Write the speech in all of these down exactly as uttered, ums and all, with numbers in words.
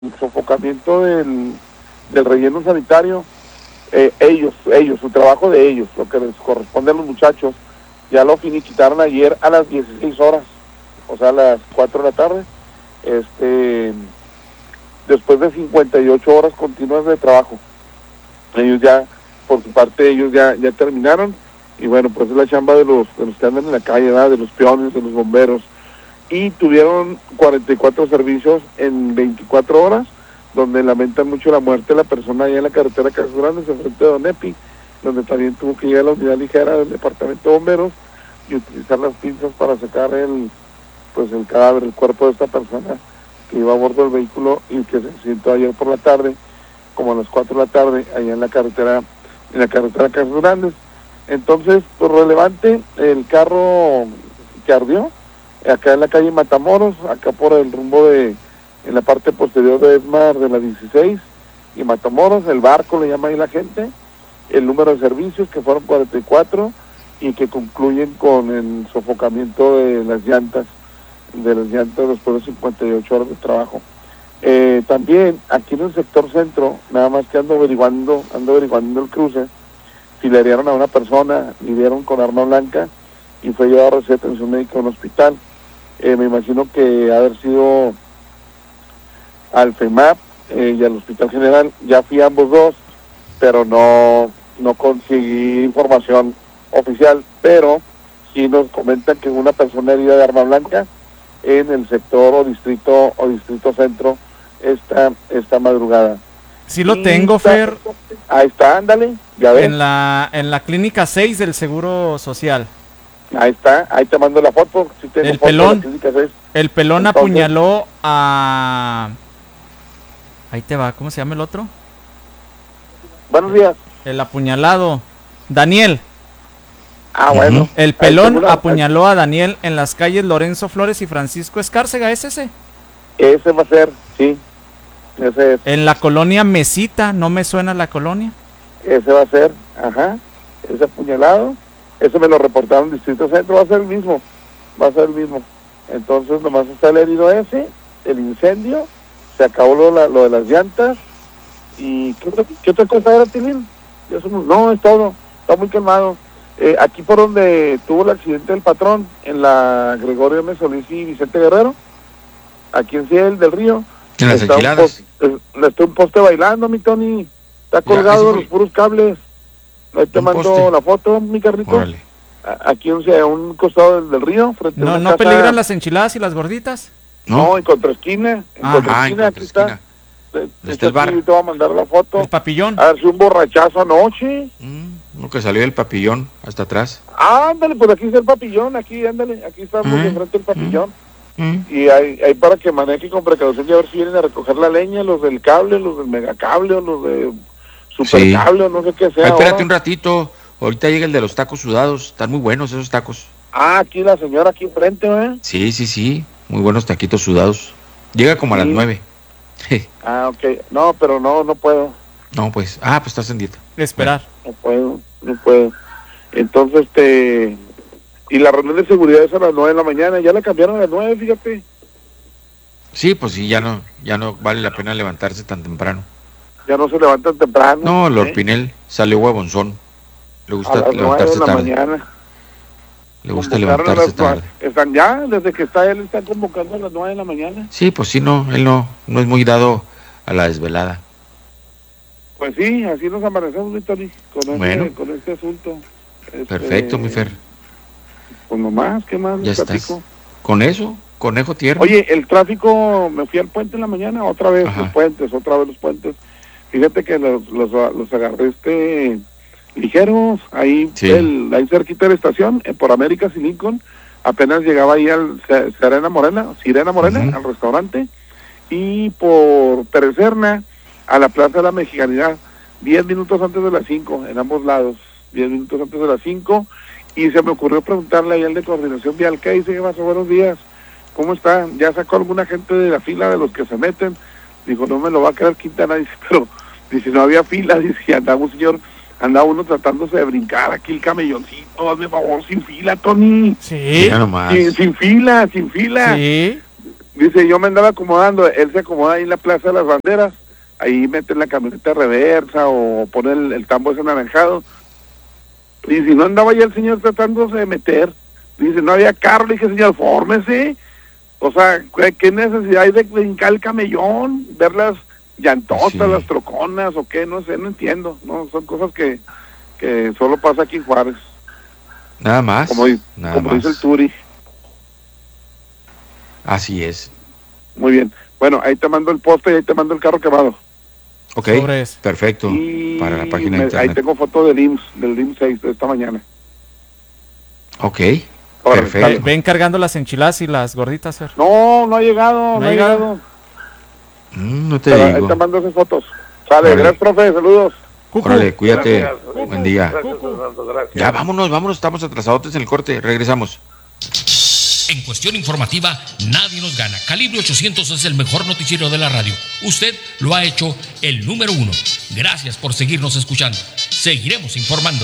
el sofocamiento del, del relleno sanitario, eh, ellos, ellos, su trabajo de ellos, lo que les corresponde a los muchachos, ya lo finiquitaron ayer a las dieciséis horas, o sea, a las cuatro de la tarde, este, después de cincuenta y ocho horas continuas de trabajo. Ellos ya, por su parte, ellos ya, ya terminaron, y bueno, pues es la chamba de los, de los que andan en la calle, ¿verdad? De los peones, de los bomberos, y tuvieron cuarenta y cuatro servicios en veinticuatro horas, donde lamentan mucho la muerte de la persona allá en la carretera Casas Grandes, enfrente de Don Epi, donde también tuvo que llegar la unidad ligera del departamento de bomberos y utilizar las pinzas para sacar el, pues el cadáver, el cuerpo de esta persona que iba a bordo del vehículo y que se accidentó ayer por la tarde, como a las cuatro de la tarde, allá en la carretera, en la carretera Casas Grandes. Entonces, pues relevante, el carro que ardió, acá en la calle Matamoros, acá por el rumbo de, en la parte posterior de Esmar de la dieciséis y Matamoros, el barco le llama ahí la gente, el número de servicios que fueron cuarenta y cuatro y que concluyen con el sofocamiento de las llantas, de las llantas después de cincuenta y ocho horas de trabajo. Eh, también aquí en el sector centro, nada más que ando averiguando, ando averiguando el cruce, filerearon a una persona, le dieron con arma blanca y fue llevado a recibir atención médica a un hospital. Eh, me imagino que haber sido al FEMAP eh, y al Hospital General. Ya fui a ambos dos, pero no, no conseguí información oficial, pero sí nos comentan que una persona herida de arma blanca en el sector o distrito o distrito centro esta, esta madrugada. Sí lo tengo, Fer. Ahí está, ándale, ya ves. En la, en la clínica seis del Seguro Social. Ahí está, ahí te mando la foto. Sí tengo el, foto pelón, de la el pelón Entonces, apuñaló a... Ahí te va, ¿cómo se llama el otro? Buenos días. El apuñalado, Daniel. Ah, bueno. El pelón apuñaló a Daniel en las calles Lorenzo Flores y Francisco Escárcega, ¿es ese? Ese va a ser, sí. Ese es. En la colonia Mesita, ¿no me suena la colonia? Ese va a ser, ajá, ese apuñalado. Eso me lo reportaron en Distrito Centro, va a ser el mismo, va a ser el mismo. Entonces nomás está el herido ese, el incendio, se acabó lo, la, lo de las llantas, y ¿qué otra, qué otra cosa era, Tilín? No, es todo, está muy calmado. Eh, aquí por donde tuvo el accidente del patrón, en la Gregorio M. Solís y Vicente Guerrero, aquí en Ciel del Río, en las está enchiladas. Un poste, está un poste bailando, mi Tony, está colgado los puros cables. Ahí te mando poste. La foto, mi carrito. Órale. Aquí o sea, a un costado del, del río. Frente no, a ¿No casa... peligran las enchiladas y las gorditas? No, no en contraesquina. En ah, contraesquina, ah, aquí está. Está el bar. Aquí, te voy a mandar la foto. El papillón. A ver si un borrachazo anoche. Mm, lo que salió del papillón hasta atrás. Ah, ándale, pues aquí está el papillón. Aquí, ándale. Aquí estamos mm, enfrente del papillón. Mm, y hay, hay para que maneje con precaución y a ver si vienen a recoger la leña, los del cable, los del megacable o los de supercable sí. O no sé qué sea. Ay, espérate ahora. Un ratito. Ahorita llega el de los tacos sudados. Están muy buenos esos tacos. Ah, aquí la señora aquí enfrente, ¿eh? Sí, sí, sí. Muy buenos taquitos sudados. Llega como sí. A las nueve. Ah, ok. No, pero no, no puedo. No, pues. Ah, pues estás en dieta. Esperar. No puedo, no puedo. Entonces, este... Y la reunión de seguridad es a las nueve de la mañana. Ya la cambiaron a las nueve, fíjate. Sí, pues sí, ya no, ya no vale la pena levantarse tan temprano. Ya no se levantan temprano. No, Lord ¿eh? Pinel salió huevonzón. Le gusta levantarse tarde. Mañana. Le gusta levantarse las, tarde. Están ya, desde que está él, están convocando a las nueve de la mañana. Sí, pues sí, no, él no, no es muy dado a la desvelada. Pues sí, así nos amanecemos, Víctor, con, bueno. este, con este asunto. Perfecto, este, mi Fer. Pues nomás, ¿qué más? Ya estás. Con eso, conejo tierno. Oye, el tráfico, me fui al puente en la mañana, otra vez Ajá. los puentes, otra vez los puentes. Fíjate que los, los, los agarré este... ligeros, ahí, sí. el, ahí cerquita de la estación, eh, por Américas y Lincoln, apenas llegaba ahí al Sirena Morena, Sirena Morena, uh-huh. al restaurante, y por Perecerna, a la Plaza de la Mexicanidad, diez minutos antes de las cinco, en ambos lados, diez minutos antes de las cinco, y se me ocurrió preguntarle ahí al de coordinación vial, ¿qué dice? ¿Qué pasó? Buenos días, ¿cómo está? ¿Ya sacó alguna gente de la fila de los que se meten? Dijo, no me lo va a creer Quintana, dice, pero, dice, no había fila, dice, andaba un señor... Anda uno tratándose de brincar aquí el camelloncito, hazme favor, sin fila, Tony. Sí. Sin, sin fila, sin fila. Sí. Dice, yo me andaba acomodando, él se acomoda ahí en la Plaza de las Banderas, ahí mete la camioneta reversa o pone el, el tambo ese anaranjado. Y si no andaba ya el señor tratándose de meter, dice, no había carro, le dije, señor, fórmese. O sea, ¿qué necesidad hay de brincar el camellón? Ver las llantotas, sí. las troconas o qué, no sé, no entiendo. No, son cosas que, que solo pasa aquí en Juárez. Nada más. Como, nada como más. dice el Turi. Así es. Muy bien. Bueno, ahí te mando el poste y ahí te mando el carro quemado. Ok, Sobres. Perfecto. Y para la página me, de internet. Ahí tengo foto del I M S S, del I M S S seis de esta mañana. Ok. Ahora, perfecto. Ven cargando las enchiladas y las gorditas, Fer. No, no ha llegado, no, no ha llegado. llegado. Mm, no te Pero digo. Ahí te mando esas fotos. Sale, vale. Gracias, profe, saludos. Cucu. Órale, cuídate. Gracias. Buen día. Gracias, Fernando, gracias. Ya, vámonos, vámonos, estamos atrasados en el corte, regresamos. En cuestión informativa, nadie nos gana. Calibre ochocientos es el mejor noticiero de la radio. Usted lo ha hecho el número uno. Gracias por seguirnos escuchando. Seguiremos informando.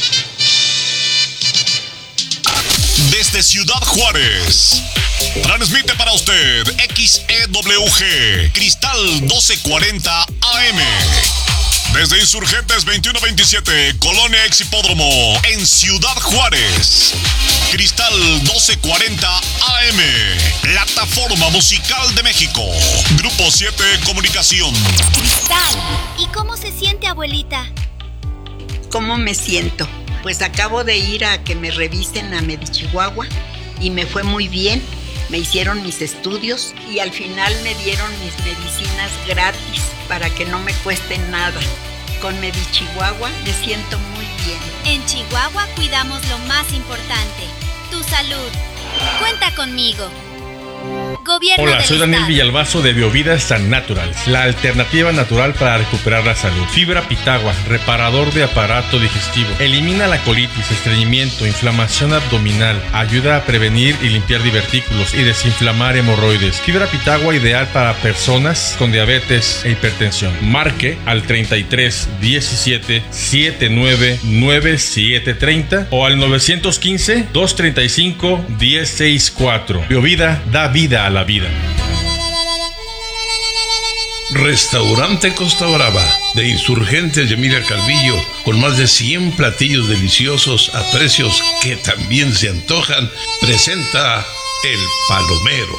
Desde Ciudad Juárez, transmite para usted X E W G, Cristal doce cuarenta A M. Desde Insurgentes veintiuno veintisiete, Colonia Ex Hipódromo, en Ciudad Juárez. Cristal doce cuarenta A M, Plataforma Musical de México. Grupo siete Comunicación. Cristal, ¿y cómo se siente, abuelita? ¿Cómo me siento? Pues acabo de ir a que me revisen a Medichihuahua y me fue muy bien. Me hicieron mis estudios y al final me dieron mis medicinas gratis para que no me cueste nada. Con Medichihuahua me siento muy bien. En Chihuahua cuidamos lo más importante, tu salud. Cuenta conmigo. Gobierno Hola, del soy Daniel Estado. Villalbazo de Biovida San Natural, la alternativa natural para recuperar la salud. Fibra Pitagua, reparador de aparato digestivo. Elimina la colitis, estreñimiento, inflamación abdominal. Ayuda a prevenir y limpiar divertículos y desinflamar hemorroides. Fibra Pitagua ideal para personas con diabetes e hipertensión. Marque al treinta y tres diecisiete setenta y nueve noventa y siete treinta o al nueve uno cinco dos treinta y cinco diez sesenta y cuatro. Biovida da vida a la vida. Restaurante Costa Brava de Insurgentes de Emilia Calvillo, con más de cien platillos deliciosos a precios que también se antojan, presenta El Palomero.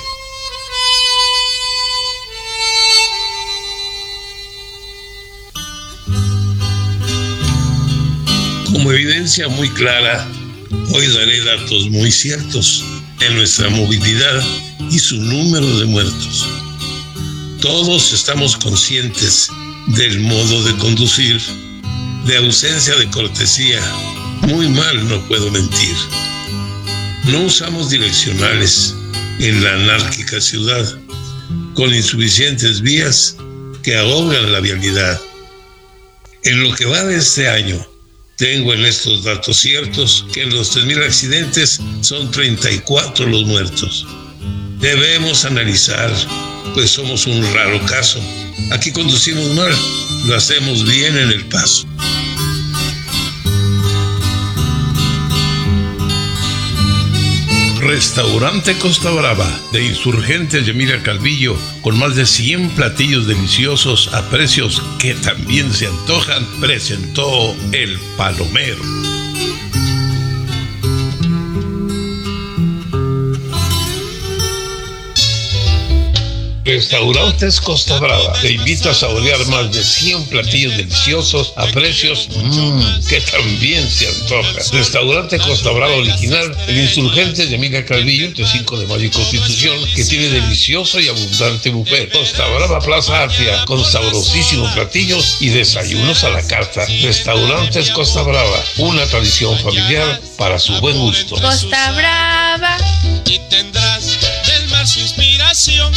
Como evidencia muy clara, hoy daré datos muy ciertos en nuestra movilidad y su número de muertos. Todos estamos conscientes del modo de conducir, de ausencia de cortesía. Muy mal, no puedo mentir. No usamos direccionales en la anárquica ciudad, con insuficientes vías que ahogan la vialidad. En lo que va de este año, tengo en estos datos ciertos que en los tres mil accidentes son treinta y cuatro los muertos. Debemos analizar, pues somos un raro caso. Aquí conducimos mal, lo hacemos bien en el paso. Restaurante Costa Brava de Insurgentes de Emilia Calvillo, con más de cien platillos deliciosos a precios que también se antojan, presentó El Palomero. Restaurantes Costa Brava te invita a saborear más de cien platillos deliciosos a precios mmm, que también se antoja. Restaurante Costa Brava original, el Insurgentes de Emilia Calvillo, entre cinco de mayo y Constitución, que tiene delicioso y abundante buffet. Costa Brava Plaza Atria, con sabrosísimos platillos y desayunos a la carta. Restaurantes Costa Brava, una tradición familiar para su buen gusto. Costa Brava. Y tendrás del mar su inspiración.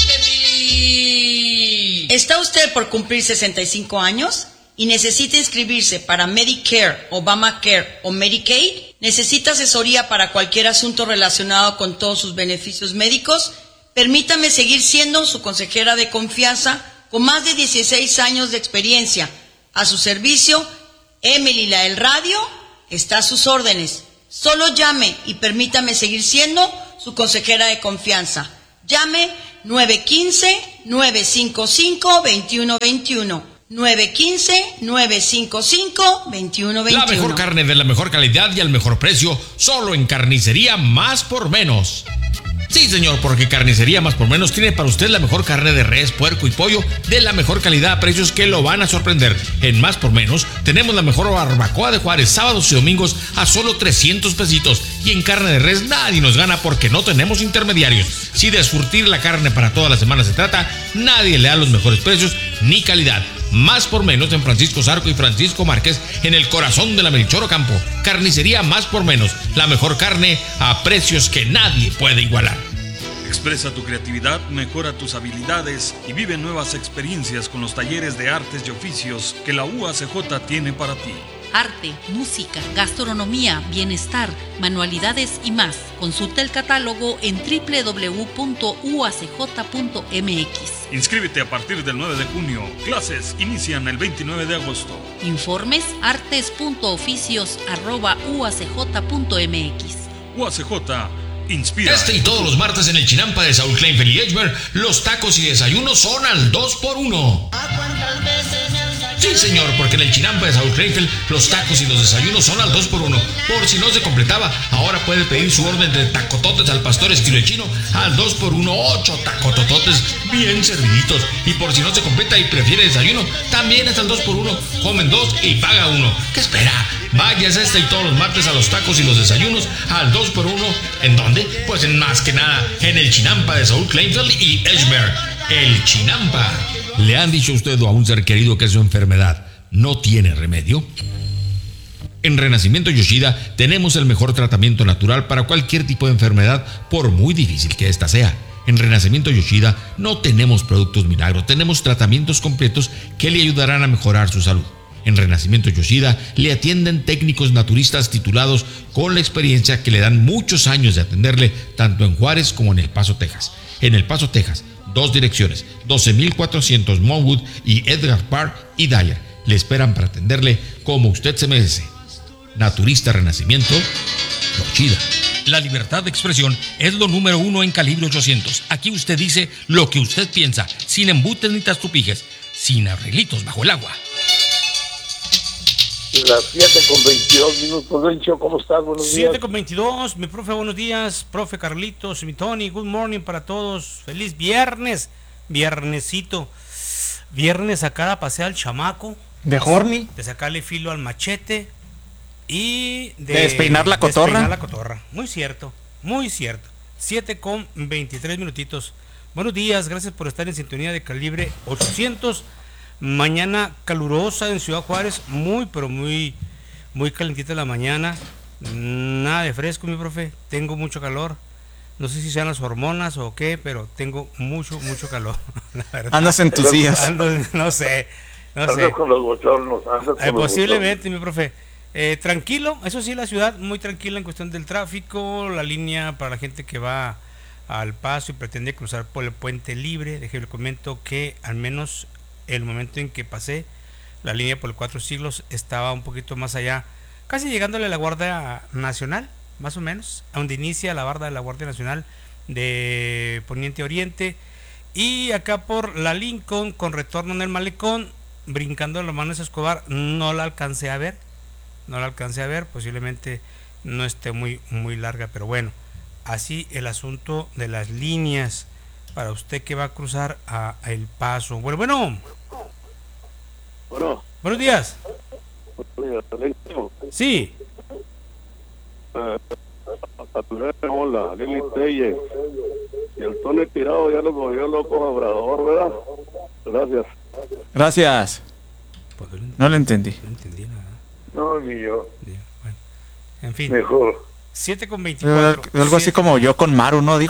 ¿Está usted por cumplir sesenta y cinco años y necesita inscribirse para Medicare, Obamacare o Medicaid? ¿Necesita asesoría para cualquier asunto relacionado con todos sus beneficios médicos? Permítame seguir siendo su consejera de confianza con más de dieciséis años de experiencia. A su servicio, Emily la del radio está a sus órdenes. Solo llame y permítame seguir siendo su consejera de confianza. Llame nueve uno cinco, nueve cinco cinco, dos uno dos uno. nueve uno cinco, nueve cinco cinco, dos uno dos uno. La mejor carne de la mejor calidad y al mejor precio, solo en Carnicería Más por Menos. Sí, señor, porque Carnicería Más por Menos tiene para usted la mejor carne de res, puerco y pollo de la mejor calidad a precios que lo van a sorprender. En Más por Menos tenemos la mejor barbacoa de Juárez, sábados y domingos a solo trescientos pesitos. Y en carne de res nadie nos gana porque no tenemos intermediarios. Si de surtir la carne para toda la semana se trata, nadie le da los mejores precios ni calidad. Más por Menos en Francisco Zarco y Francisco Márquez, en el corazón de la Melchor Ocampo. Carnicería Más por Menos, la mejor carne a precios que nadie puede igualar. Expresa tu creatividad, mejora tus habilidades y vive nuevas experiencias con los talleres de artes y oficios que la U A C J tiene para ti. Arte, música, gastronomía, bienestar, manualidades y más. Consulta el catálogo en doble u doble u doble u punto u a c j punto m x. Inscríbete a partir del nueve de junio. Clases inician el veintinueve de agosto. Informes artes punto oficios arroba u a c j punto m x. U A C J inspira. Este y todos los martes en el Chinampa de Saúl Kleinfeld y Edgemer, los tacos y desayunos son al dos por uno. Sí, señor, porque en el Chinampa de Saúl Kleinfeld los tacos y los desayunos son al dos por uno. Por si no se completaba, ahora puede pedir su orden de tacototes al pastor estilo chino al dos por uno, ocho tacotototes bien serviditos. Y por si no se completa y prefiere desayuno, también es al dos por uno. Comen dos y paga uno. ¿Qué espera? Váyase este y todos los martes a los tacos y los desayunos al dos por uno. ¿En dónde? Pues en más que nada, en el Chinampa de Saúl Kleinfeld y Edgemer. El Chinampa. ¿Le han dicho a usted o a un ser querido que su enfermedad no tiene remedio? En Renacimiento Yoshida tenemos el mejor tratamiento natural para cualquier tipo de enfermedad, por muy difícil que ésta sea. En Renacimiento Yoshida no tenemos productos milagros, tenemos tratamientos completos que le ayudarán a mejorar su salud. En Renacimiento Yoshida le atienden técnicos naturistas titulados con la experiencia que le dan muchos años de atenderle tanto en Juárez como en El Paso, Texas. En El Paso, Texas, dos direcciones, doce mil cuatrocientos Monwood y Edgar Park y Dyer. Le esperan para atenderle como usted se merece. Naturista Renacimiento Yoshida. La libertad de expresión es lo número uno en Calibre ochocientos. Aquí usted dice lo que usted piensa, sin embutes ni tastupijes, sin arreglitos bajo el agua. Las siete con veintidós minutos, Rencho, ¿cómo estás? Buenos días. siete con veintidós, mi profe, buenos días. Profe Carlitos, mi Tony, good morning para todos. Feliz viernes, viernesito. Viernes sacar a pasear al chamaco. De horny. De sacarle filo al machete. Y de, de despeinar la cotorra. Despeinar la cotorra. Muy cierto, muy cierto. siete con veintitrés minutitos. Buenos días, gracias por estar en sintonía de Calibre ochocientos. Mañana calurosa en Ciudad Juárez, muy pero muy muy calentita la mañana, nada de fresco, mi profe, tengo mucho calor, no sé si sean las hormonas o qué, pero tengo mucho, mucho calor. Andas en tus días. Ando, no sé, no andas sé. con los bochornos, andas con eh, los posiblemente, bochornos. mi profe. Eh, tranquilo, eso sí, la ciudad muy tranquila en cuestión del tráfico, la línea para la gente que va al Paso y pretende cruzar por el Puente Libre. Déjeme le comento que al menos el momento en que pasé la línea por el Cuatro Siglos estaba un poquito más allá, casi llegándole a la Guardia Nacional, más o menos, a donde inicia la barda de la Guardia Nacional de Poniente a Oriente, y acá por la Lincoln con retorno en el Malecón, brincando en los Manos Escobar, no la alcancé a ver, no la alcancé a ver, posiblemente no esté muy, muy larga, pero bueno, así el asunto de las líneas para usted que va a cruzar a, a El Paso. Bueno, bueno. Bueno. Buenos días. Sí. Hola, Lili Telle. Y el Tony tirado ya nos volvió loco a Obrador, ¿verdad? Gracias. Gracias. No lo entendí. No entendí nada. No, ni yo. Bueno, en fin. Mejor. siete con veinticuatro. Algo así como yo con Maru, ¿no? Dijo.